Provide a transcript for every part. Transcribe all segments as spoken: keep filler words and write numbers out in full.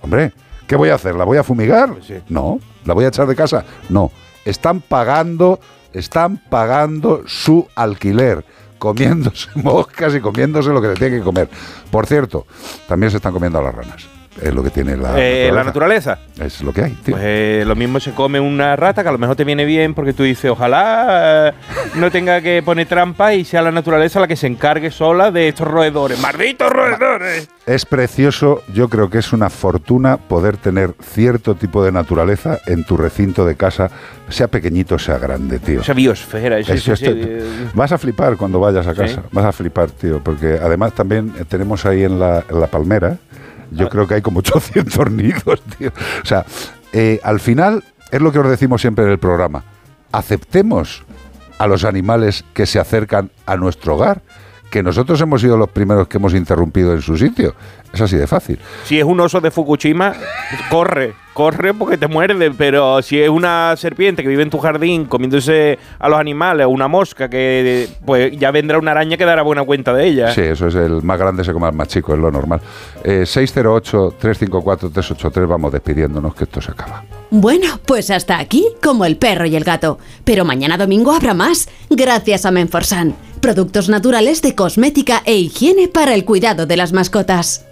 Hombre, ¿qué voy a hacer? ¿La voy a fumigar? Sí. No. ¿La voy a echar de casa? No. Están pagando, están pagando su alquiler, comiéndose moscas y comiéndose lo que se tiene que comer. Por cierto, también se están comiendo a las ranas. Es lo que tiene la, eh, naturaleza. la naturaleza. Es lo que hay, tío. Pues eh, lo mismo se come una rata, que a lo mejor te viene bien porque tú dices, ojalá eh, no tenga que poner trampa y sea la naturaleza la que se encargue sola de estos roedores. ¡Malditos roedores! Es precioso, yo creo que es una fortuna poder tener cierto tipo de naturaleza en tu recinto de casa, sea pequeñito, sea grande, tío. Esa biosfera. Ese, Eso, ese, esto- ese, vas a flipar cuando vayas a casa, Sí. vas a flipar, tío, porque además también tenemos ahí en la, en la palmera, yo Ah. creo que hay como ochocientos nidos, tío. O sea, eh, al final es lo que os decimos siempre en el programa, aceptemos a los animales que se acercan a nuestro hogar, que nosotros hemos sido los primeros que hemos interrumpido en su sitio. Es así de fácil. Si es un oso de Fukushima, corre, corre porque te muerde, pero si es una serpiente que vive en tu jardín comiéndose a los animales, o una mosca, que pues ya vendrá una araña que dará buena cuenta de ella. Sí, eso es, el más grande se come al más chico, es lo normal. Eh, seis cero ocho, tres cinco cuatro, tres ocho tres, vamos despidiéndonos que esto se acaba. Bueno, pues hasta aquí, como el perro y el gato. Pero mañana domingo habrá más, gracias a Menforsan. Productos naturales de cosmética e higiene para el cuidado de las mascotas.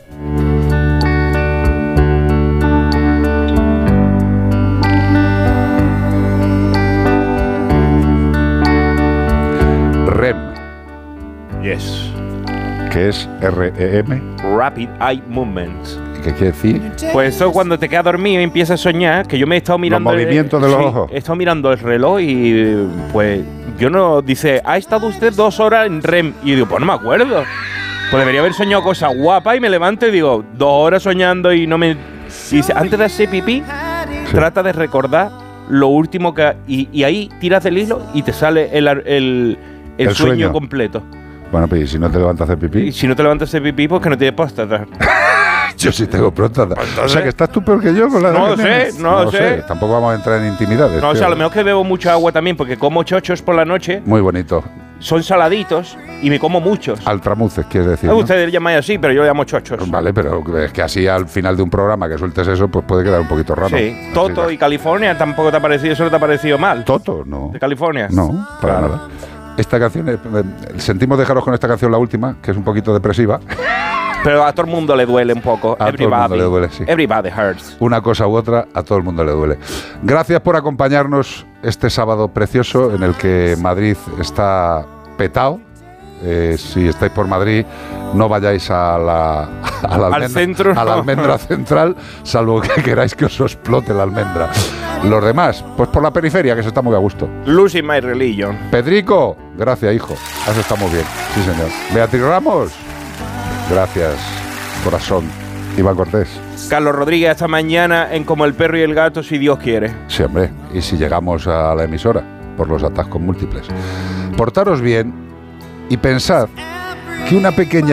R E M, Yes. que es R E M, Rapid Eye Movements. ¿qué quiere decir? Pues eso cuando te quedas dormido y empiezas a soñar, que yo me he estado mirando... Los movimientos de los sí, ojos. He estado mirando el reloj y pues yo no... Dice, ha estado usted dos horas en R E M. Y digo, pues no me acuerdo. Pues debería haber soñado cosas guapas y me levanto y digo, dos horas soñando y no me... Y dice, antes de hacer pipí, Sí. trata de recordar lo último que... Y, y ahí tiras del hilo y te sale el, el, el, El sueño, sueño. completo. Bueno, pues ¿y si no te levantas a hacer Y pipí? si no te levantas de pipí, pues que no tienes próstata. Yo sí tengo próstata. O sea, que estás tú peor que yo con la No edad lo que sé, tienes. no lo sé. Tampoco vamos a entrar en intimidades. No, o tío. sea, a lo mejor que bebo mucha agua también, porque como chochos por la noche, Muy bonito. son saladitos y me como muchos. Altramuces, quieres decir, Ah, ¿no? Ustedes llamáis así, pero yo le llamo chochos. Vale, pero es que así al final de un programa que sueltes eso, pues puede quedar un poquito raro. Sí. Así, Toto y California tampoco te ha parecido, eso no te ha parecido mal. Toto, no. ¿De California? No, para Claro. nada. Esta canción, eh, sentimos dejaros con esta canción, la última, que es un poquito depresiva. Pero a todo el mundo le duele un poco. A todo el mundo le duele, sí. Everybody hurts. Una cosa u otra, a todo el mundo le duele. Gracias por acompañarnos este sábado precioso en el que Madrid está petado. Eh, si estáis por Madrid, no vayáis a la, a la Al almendra, centro, a la no. almendra central, salvo que queráis que os explote la almendra. Los demás, pues por la periferia, que se está muy a gusto. Losing my religion. Pedrico, gracias, hijo. Eso está muy bien. Sí, señor. Beatriz Ramos, gracias, corazón. Iván Cortés. Carlos Rodríguez, hasta mañana en Como el perro y el gato, si Dios quiere. Sí, hombre. Y si llegamos a la emisora, por los atascos múltiples. Portaros bien y pensad que una pequeña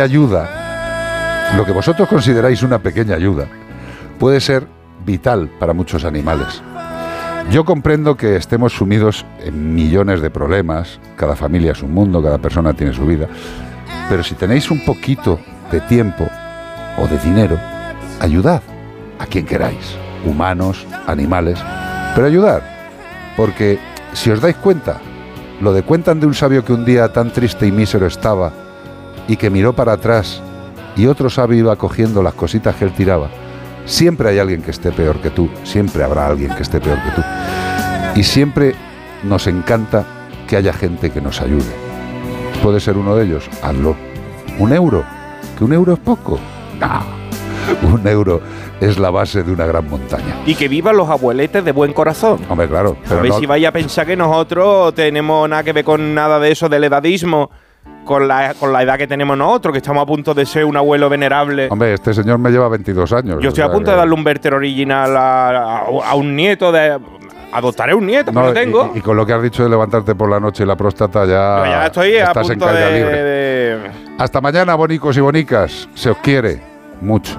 ayuda, lo que vosotros consideráis una pequeña ayuda, puede ser vital para muchos animales. Yo comprendo que estemos sumidos en millones de problemas, cada familia es un mundo, cada persona tiene su vida, pero si tenéis un poquito de tiempo o de dinero, ayudad a quien queráis, humanos, animales, pero ayudad, porque si os dais cuenta, lo de cuentan de un sabio que un día tan triste y mísero estaba y que miró para atrás y otro sabio iba cogiendo las cositas que él tiraba. Siempre hay alguien que esté peor que tú, siempre habrá alguien que esté peor que tú. Y siempre nos encanta que haya gente que nos ayude. ¿Puede ser uno de ellos? Hazlo. ¿Un euro? ¿Que un euro es poco? No. Un euro es la base de una gran montaña. Y que vivan los abueletes de buen corazón. Hombre, claro. A Pero ver no, si vaya a pensar que nosotros tenemos nada que ver con nada de eso del edadismo, con la, con la edad que tenemos nosotros, que estamos a punto de ser un abuelo venerable. hombre, este señor me lleva veintidós años. Yo estoy o a sea punto que- de darle un vérter original a, a- a un nieto de... Adoptaré un nieto, No, pero no tengo. Y, y con lo que has dicho de levantarte por la noche y la próstata, ya, Yo ya estoy a estás en punto caída de, libre. de- Hasta mañana, bonicos y bonicas. Se os quiere mucho.